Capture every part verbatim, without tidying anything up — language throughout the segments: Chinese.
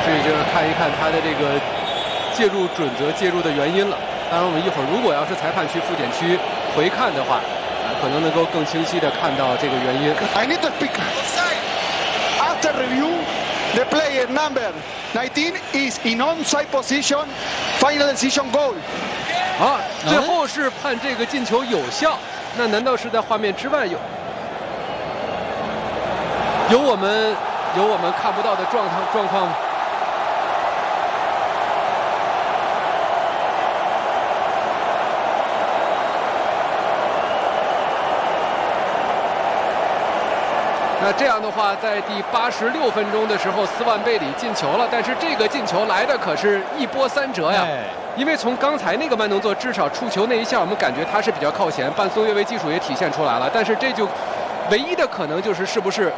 这就是看一看他的这个介入准则、介入的原因了。当然，我们一会儿如果要是裁判去复检区回看的话，呃，可能能够更清晰的看到这个原因。 I need to speak. After review, the player number nineteen is in onside position. Final decision goal. 好，最后是判这个进球有效。那难道是在画面之外有有我们有我们看不到的状况状况？那这样的话，在第八十六分钟的时候，斯万贝里进球了。但是这个进球来的可是一波三折呀！因为从刚才那个慢动作，至少触球那一下，我们感觉他是比较靠前，伴松越位技术也体现出来了。但是这就唯一的可能就是是不是？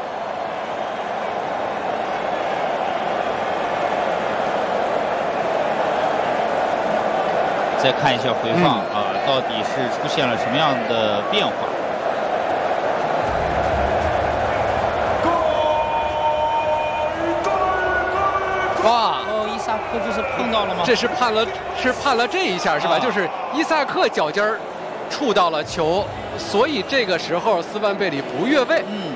再看一下回放、嗯、啊，到底是出现了什么样的变化？ 哇！ 哦，伊萨克就是碰到了吗？ 这是判了，是判了这一下是吧？啊、就是伊萨克脚尖儿触到了球，所以这个时候斯万贝里不越位。 嗯。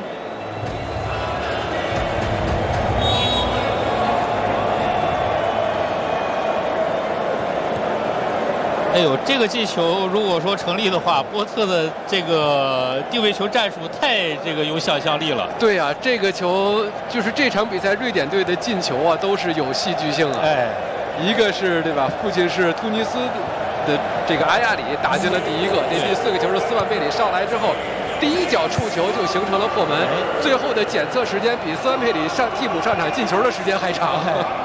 哎呦，这个进球如果说成立的话，波特的这个定位球战术太这个有想象力了。 对啊，这个球就是这场比赛瑞典队的进球啊，都是有戏剧性啊。 哎， 一个是对吧？父亲是突尼斯的这个阿亚里打进了第一个，这第四个球是斯万贝里上来之后，第一脚触球就形成了破门，最后的检测时间比斯万贝里上替补上场进球的时间还长。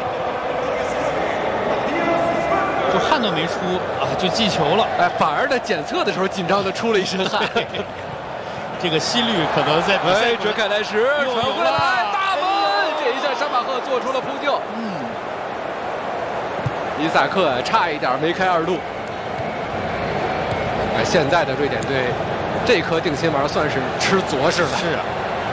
就汗都没出啊，就进球了。 哎，反而在检测的时候紧张的出了一身汗。 这个心率可能在比赛。 哎，哲凯莱什传回来，大门！这一下沙马赫做出了扑救。 嗯。 伊萨克差一点没开二度。哎，现在的瑞典队这颗定心丸算是吃着实了。 是啊。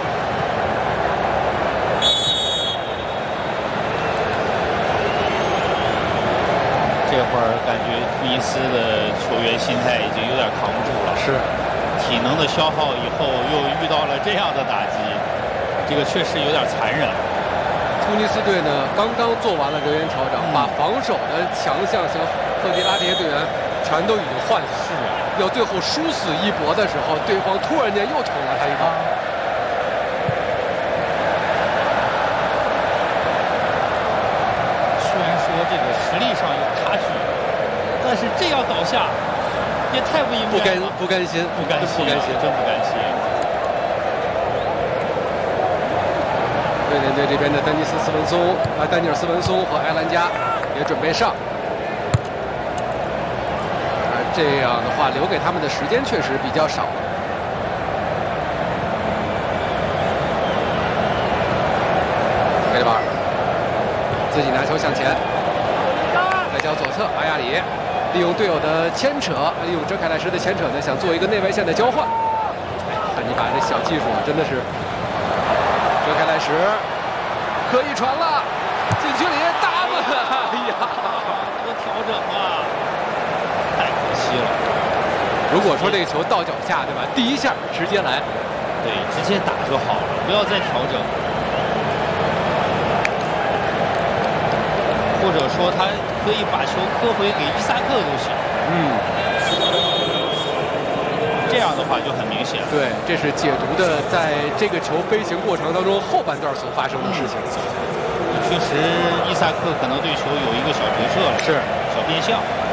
这会儿感觉突尼斯的球员心态已经有点扛不住了， 是， 体能的消耗以后又遇到了这样的打击，这个确实有点残忍。 突尼斯队呢，刚刚做完了人员调整，嗯、把防守的强项像赫迪拉这些队员全都已经换下。 是啊， 要最后殊死一搏的时候，对方突然间又捅了他一刀。啊这个实力上有差距，但是这样倒下也太不应该了。 不甘不甘心， 不甘心， 不甘心， 真不甘心。 瑞典队这边的丹尼斯·斯文松啊，丹尼尔·斯文松和埃兰加也准备上。啊，这样的话留给他们的时间确实比较少了。贝利巴尔自己拿球向前。再交左侧，阿亚里利用队友的牵扯，利用哲凯莱什的牵扯呢，想做一个内外线的交换。哎，汉尼拔这小技术啊，真的是。哲凯莱什可以传了，禁区里大门，哎呀， 这个调整啊，太可惜了。 如果说这个球到脚下，对吧？第一下直接来， 对，直接打就好了，不要再调整。或者说他可以把球磕回给伊萨克都行， 嗯， 这样的话就很明显。 对，这是解读的，在这个球飞行过程当中后半段所发生的事情。 嗯、确实，伊萨克可能对球有一个小折射了， 是小变向。